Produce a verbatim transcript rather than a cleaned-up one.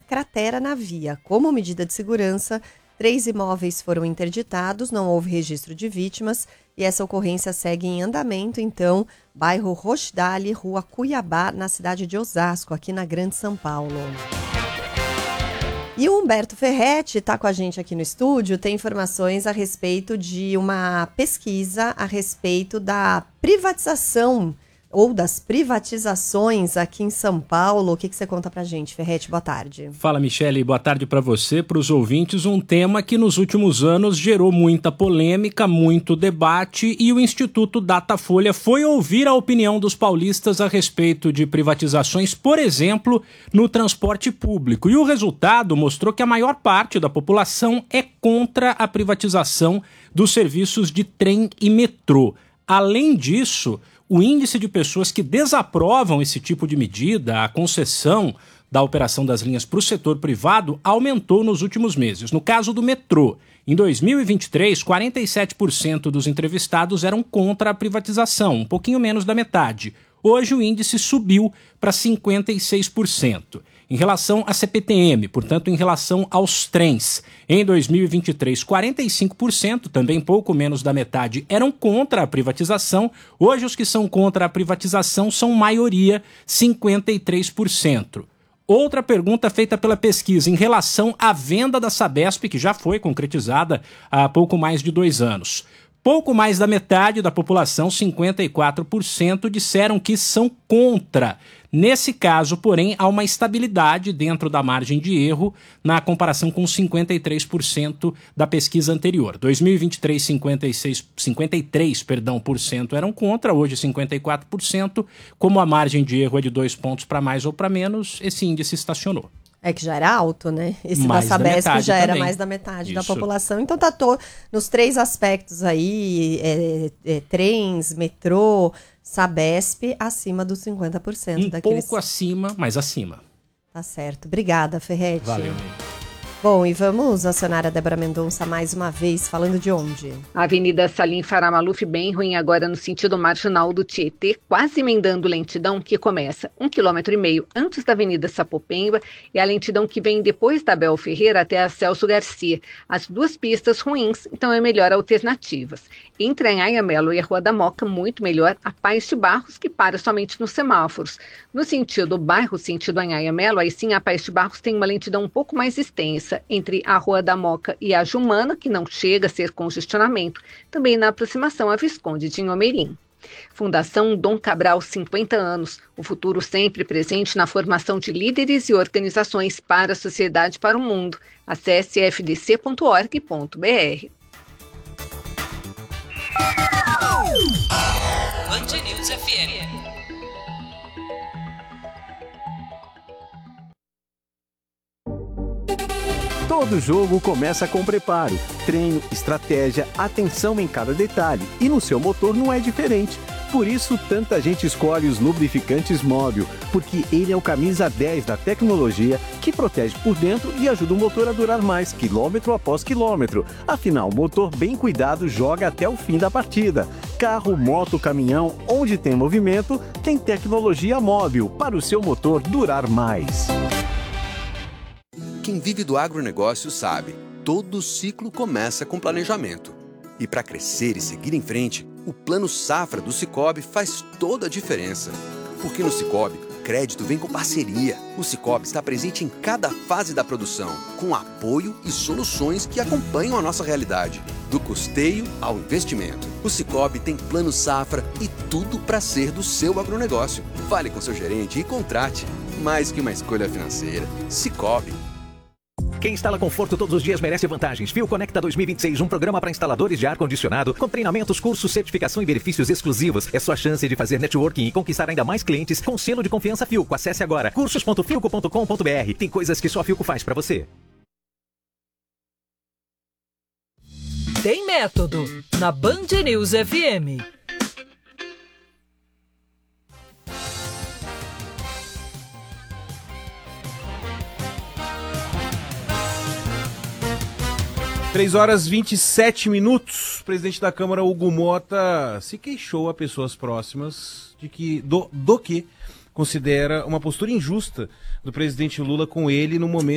cratera na via. Como medida de segurança, três imóveis foram interditados, não houve registro de vítimas e essa ocorrência segue em andamento, então, bairro Rochdale, rua Cuiabá, na cidade de Osasco, aqui na Grande São Paulo. E o Humberto Ferretti está com a gente aqui no estúdio, tem informações a respeito de uma pesquisa a respeito da privatização ou das privatizações aqui em São Paulo. O que, que você conta pra gente, Ferretti? Boa tarde. Fala, Michele. Boa tarde para você, para os ouvintes. Um tema que nos últimos anos gerou muita polêmica, muito debate, e o Instituto Datafolha foi ouvir a opinião dos paulistas a respeito de privatizações, por exemplo, no transporte público. E o resultado mostrou que a maior parte da população é contra a privatização dos serviços de trem e metrô. Além disso, o índice de pessoas que desaprovam esse tipo de medida, a concessão da operação das linhas para o setor privado, aumentou nos últimos meses. No caso do metrô, em dois mil e vinte e três, quarenta e sete por cento dos entrevistados eram contra a privatização, um pouquinho menos da metade. Hoje o índice subiu para cinquenta e seis por cento. Em relação à C P T M, portanto, em relação aos trens, em dois mil e vinte e três, quarenta e cinco por cento, também pouco menos da metade, eram contra a privatização. Hoje, os que são contra a privatização são maioria, cinquenta e três por cento. Outra pergunta feita pela pesquisa em relação à venda da Sabesp, que já foi concretizada há pouco mais de dois anos. Pouco mais da metade da população, cinquenta e quatro por cento, disseram que são contra. Nesse caso, porém, há uma estabilidade dentro da margem de erro na comparação com cinquenta e três por cento da pesquisa anterior. dois mil e vinte e três, cinquenta e seis, cinquenta e três perdão, por cento eram contra, hoje cinquenta e quatro por cento. Como a margem de erro é de dois pontos para mais ou para menos, esse índice estacionou. É que já era alto, né? Esse mais da Sabesp da já também. Era mais da metade Isso. da população. Então tá to- nos três aspectos aí, é, é, trens, metrô, Sabesp, acima dos cinquenta por cento. Um daqueles... pouco acima, mas acima. Tá certo. Obrigada, Ferretti. Valeu, amigo. Bom, e vamos acionar a Débora Mendonça mais uma vez, falando de onde? A Avenida Salim Farah Maluf bem ruim agora no sentido marginal do Tietê, quase emendando lentidão que começa um quilômetro e meio antes da Avenida Sapopemba e a lentidão que vem depois da Abel Ferreira até a Celso Garcia. As duas pistas ruins, então é melhor alternativas. Entre a Anhanha Melo e a Rua da Moca, muito melhor a Paes de Barros, que para somente nos semáforos. No sentido bairro, sentido Anhanha Melo, aí sim a Paes de Barros tem uma lentidão um pouco mais extensa entre a Rua da Moca e a Jumana, que não chega a ser congestionamento, também na aproximação a Visconde de Inhomerim. Fundação Dom Cabral, cinquenta anos, o futuro sempre presente na formação de líderes e organizações para a sociedade e para o mundo. Acesse f d c ponto org ponto b r. Band News F M. Todo jogo começa com preparo, treino, estratégia, atenção em cada detalhe. E no seu motor não é diferente. Por isso, tanta gente escolhe os lubrificantes Móbil, porque ele é o camisa dez da tecnologia que protege por dentro e ajuda o motor a durar mais, quilômetro após quilômetro. Afinal, o motor bem cuidado joga até o fim da partida. Carro, moto, caminhão, onde tem movimento, tem tecnologia Móbil para o seu motor durar mais. Quem vive do agronegócio sabe, todo ciclo começa com planejamento. E para crescer e seguir em frente, o Plano Safra do Sicoob faz toda a diferença. Porque no Sicoob, crédito vem com parceria. O Sicoob está presente em cada fase da produção, com apoio e soluções que acompanham a nossa realidade. Do custeio ao investimento. O Sicoob tem Plano Safra e tudo para ser do seu agronegócio. Fale com seu gerente e contrate. Mais que uma escolha financeira. Sicoob. Quem instala conforto todos os dias merece vantagens. Fio Conecta dois mil e vinte e seis, um programa para instaladores de ar-condicionado, com treinamentos, cursos, certificação e benefícios exclusivos. É sua chance de fazer networking e conquistar ainda mais clientes com selo de confiança Filco. Acesse agora cursos ponto filco ponto com ponto b r. Tem coisas que só a Filco faz para você. Tem método na Band News F M. três horas e vinte e sete minutos. O presidente da Câmara, Hugo Mota, se queixou a pessoas próximas de que, do, do que considera uma postura injusta do presidente Lula com ele no momento